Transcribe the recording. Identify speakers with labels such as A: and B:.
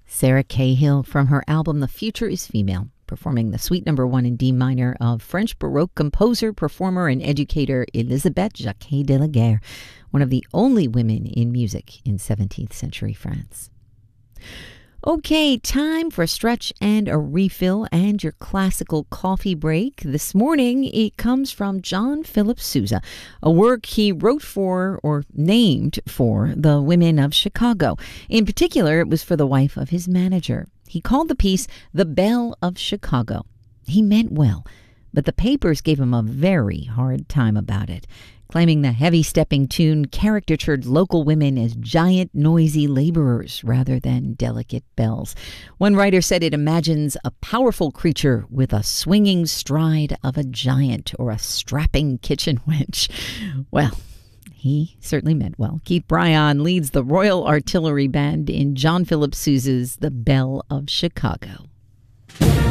A: Sarah Cahill from her album The Future is Female, performing the Suite No. 1 in D minor of French Baroque composer, performer, and educator Elisabeth Jacquet de la Guerre, one of the only women in music in 17th century France. Okay, time for a stretch and a refill and your classical coffee break. This morning, it comes from John Philip Sousa, a work he wrote for or named for the women of Chicago. In particular, it was for the wife of his manager. He called the piece The Belle of Chicago. He meant well, but the papers gave him a very hard time about it, claiming the heavy-stepping tune caricatured local women as giant, noisy laborers rather than delicate belles. One writer said it imagines a powerful creature with a swinging stride of a giant or a strapping kitchen wench. Well, he certainly meant well. Keith Bryan leads the Royal Artillery Band in John Philip Sousa's The Belle of Chicago.